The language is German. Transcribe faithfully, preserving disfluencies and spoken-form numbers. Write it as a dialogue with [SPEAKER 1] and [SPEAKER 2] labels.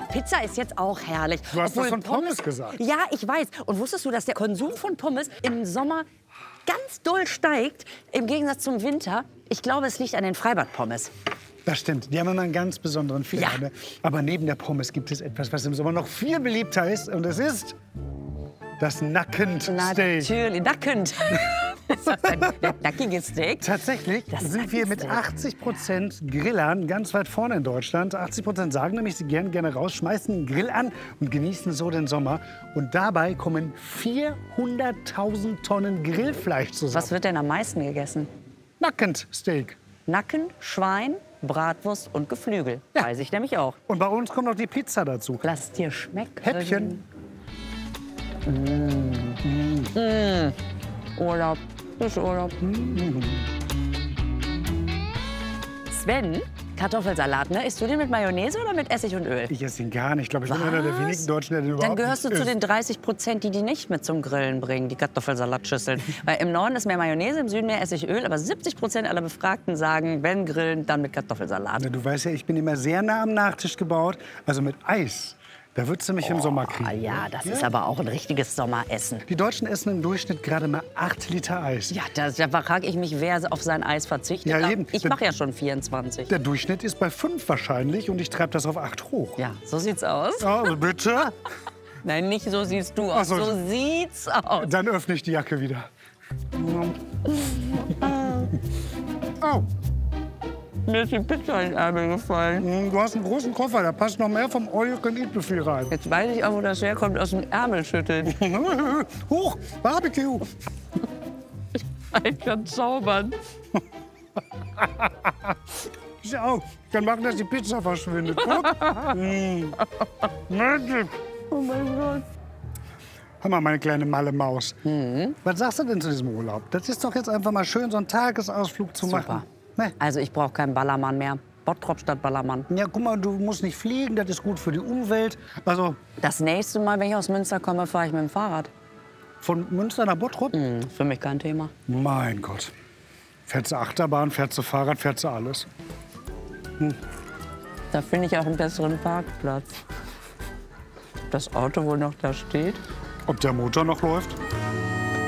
[SPEAKER 1] Pizza ist jetzt auch herrlich.
[SPEAKER 2] Du hast
[SPEAKER 1] Obwohl
[SPEAKER 2] das von Pommes gesagt.
[SPEAKER 1] Ja, ich weiß. Und wusstest du, dass der Konsum von Pommes im Sommer ganz doll steigt, im Gegensatz zum Winter? Ich glaube, es liegt an den Freibad-Pommes.
[SPEAKER 2] Das stimmt. Die haben immer einen ganz besonderen Flair.
[SPEAKER 1] Ja.
[SPEAKER 2] Ne? Aber neben der Pommes gibt es etwas, was im Sommer noch viel beliebter ist. Und es ist das Nackensteak.
[SPEAKER 1] Natürlich, nackend. Ist das ein nackiges Steak?
[SPEAKER 2] Tatsächlich
[SPEAKER 1] Das
[SPEAKER 2] sind wir mit
[SPEAKER 1] Nackensteak.
[SPEAKER 2] achtzig Prozent Grillern ganz weit vorne in Deutschland. achtzig Prozent sagen nämlich, sie gehen gerne raus, schmeißen den Grill an und genießen so den Sommer. Und dabei kommen vierhunderttausend Tonnen Grillfleisch zusammen.
[SPEAKER 1] Was wird denn am meisten gegessen?
[SPEAKER 2] Nackensteak.
[SPEAKER 1] Nacken, Schwein, Bratwurst und Geflügel.
[SPEAKER 2] Ja.
[SPEAKER 1] Weiß ich nämlich auch.
[SPEAKER 2] Und bei uns kommt noch die Pizza dazu.
[SPEAKER 1] Lass dir schmecken.
[SPEAKER 2] Häppchen.
[SPEAKER 1] Urlaub. Ist Urlaub. Sven, Kartoffelsalat, ne? Isst du den mit Mayonnaise oder mit Essig und Öl?
[SPEAKER 2] Ich esse ihn gar nicht. Ich glaube, ich bin einer der
[SPEAKER 1] Was?
[SPEAKER 2] wenigen Deutschen, der den überhaupt
[SPEAKER 1] Dann gehörst du
[SPEAKER 2] nicht
[SPEAKER 1] zu
[SPEAKER 2] isst.
[SPEAKER 1] den dreißig Prozent, die die nicht mit zum Grillen bringen, die Kartoffelsalatschüsseln. Weil im Norden ist mehr Mayonnaise, im Süden mehr Essigöl. Aber siebzig Prozent aller Befragten sagen, wenn grillen, dann mit Kartoffelsalat.
[SPEAKER 2] Na, du weißt ja, ich bin immer sehr nah am Nachtisch gebaut. Also mit Eis. Da würdest du mich im Sommer
[SPEAKER 1] Ah
[SPEAKER 2] kriegen.
[SPEAKER 1] ja, das ist aber auch ein richtiges Sommeressen.
[SPEAKER 2] Die Deutschen essen im Durchschnitt gerade mal acht Liter Eis.
[SPEAKER 1] Ja, da, da frage ich mich, wer auf sein Eis verzichtet.
[SPEAKER 2] Ja,
[SPEAKER 1] Aber
[SPEAKER 2] eben.
[SPEAKER 1] Ich mache ja schon vierundzwanzig.
[SPEAKER 2] Der Durchschnitt ist bei fünf wahrscheinlich und ich treibe das auf acht hoch.
[SPEAKER 1] Ja, so sieht's aus.
[SPEAKER 2] Ja, bitte?
[SPEAKER 1] Nein, nicht so siehst du aus.
[SPEAKER 2] Ach so.
[SPEAKER 1] So sieht's aus.
[SPEAKER 2] Dann öffne ich die Jacke wieder. Oh,
[SPEAKER 1] Mir ist die Pizza in den Ärmel gefallen.
[SPEAKER 2] du hast einen großen Koffer, da passt noch mehr vom All-You-Can-Eat-Buffet rein.
[SPEAKER 1] Jetzt weiß ich auch, wo das herkommt, aus dem Ärmel schütteln.
[SPEAKER 2] Hoch, Barbecue.
[SPEAKER 1] Ich kann zaubern.
[SPEAKER 2] Ich auch. Ich kann machen, dass die Pizza verschwindet. Guck. Mm. Magic.
[SPEAKER 1] Oh mein Gott.
[SPEAKER 2] Hör mal, meine kleine malle Maus.
[SPEAKER 1] Mhm.
[SPEAKER 2] Was sagst du denn zu diesem Urlaub? Das ist doch jetzt einfach mal schön, so einen Tagesausflug zu
[SPEAKER 1] Super.
[SPEAKER 2] machen. Ne?
[SPEAKER 1] Also ich brauche keinen Ballermann mehr. Bottrop statt Ballermann.
[SPEAKER 2] Ja, guck mal, du musst nicht fliegen, das ist gut für die Umwelt. Also
[SPEAKER 1] Das nächste Mal, wenn ich aus Münster komme, fahre ich mit dem Fahrrad.
[SPEAKER 2] von Münster nach Bottrop?
[SPEAKER 1] Hm, für mich kein Thema.
[SPEAKER 2] Mein Gott. Fährst du Achterbahn, fährst du Fahrrad, fährst du alles.
[SPEAKER 1] Da finde ich auch einen besseren Parkplatz. Ob das Auto wohl noch da steht?
[SPEAKER 2] Ob der Motor noch läuft?